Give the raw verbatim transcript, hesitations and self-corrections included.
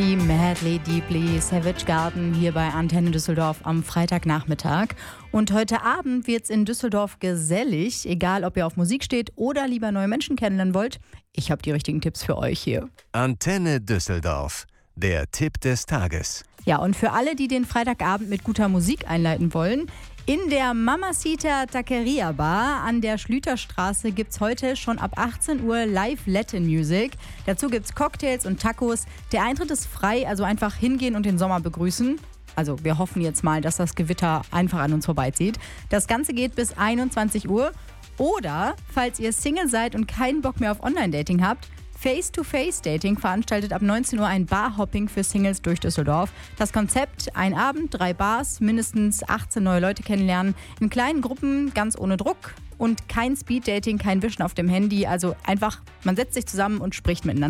Die Madly Deeply Savage Garden hier bei Antenne Düsseldorf am Freitagnachmittag. Und heute Abend wird's in Düsseldorf gesellig, egal ob ihr auf Musik steht oder lieber neue Menschen kennenlernen wollt. Ich habe die richtigen Tipps für euch hier. Antenne Düsseldorf, der Tipp des Tages. Ja, und für alle, die den Freitagabend mit guter Musik einleiten wollen, in der Mamacita Taqueria Bar an der Schlüterstraße gibt's heute schon ab achtzehn Uhr Live Latin Music. Dazu gibt's Cocktails und Tacos. Der Eintritt ist frei, also einfach hingehen und den Sommer begrüßen. Also wir hoffen jetzt mal, dass das Gewitter einfach an uns vorbeizieht. Das Ganze geht bis einundzwanzig Uhr. Oder, falls ihr Single seid und keinen Bock mehr auf Online-Dating habt, Face-to-Face-Dating veranstaltet ab neunzehn Uhr ein Barhopping für Singles durch Düsseldorf. Das Konzept: ein Abend, drei Bars, mindestens achtzehn neue Leute kennenlernen, in kleinen Gruppen, ganz ohne Druck und kein Speed-Dating, kein Wischen auf dem Handy. Also einfach, man setzt sich zusammen und spricht miteinander.